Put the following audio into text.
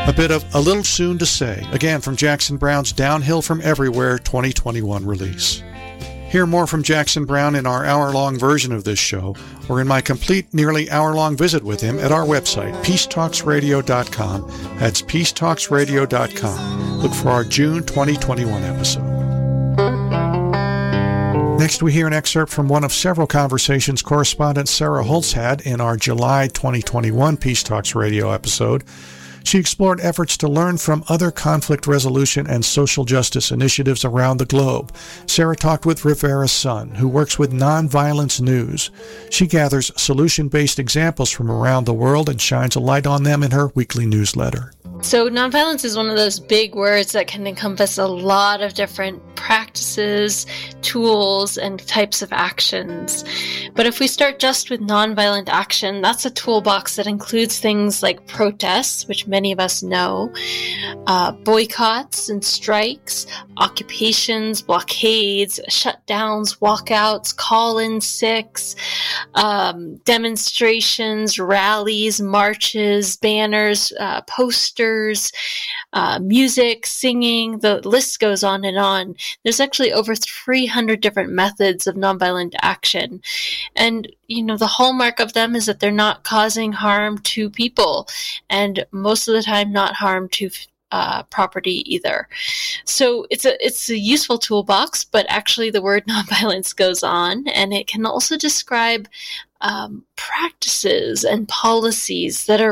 A bit of A Little Soon to Say, again from Jackson Browne's Downhill from Everywhere 2021 release. Hear more from Jackson Browne in our hour-long version of this show, or in my complete, nearly hour-long visit with him at our website, peacetalksradio.com. That's peacetalksradio.com. Look for our June 2021 episode. Next, we hear an excerpt from one of several conversations correspondent Sarah Holtz had in our July 2021 Peace Talks Radio episode. She explored efforts to learn from other conflict resolution and social justice initiatives around the globe. Sarah talked with Rivera Sun, who works with Nonviolence News. She gathers solution-based examples from around the world and shines a light on them in her weekly newsletter. So nonviolence is one of those big words that can encompass a lot of different practices, tools, and types of actions. But if we start just with nonviolent action, that's a toolbox that includes things like protests, which many of us know, boycotts and strikes, occupations, blockades, shutdowns, walkouts, call-in sicks, demonstrations, rallies, marches, banners, posters, music, singing, the list goes on and on. There's actually over 300 different methods of nonviolent action. And, the hallmark of them is that they're not causing harm to people, and most of the time not harm to property either. So it's a useful toolbox, but actually the word nonviolence goes on, and it can also describe practices and policies that are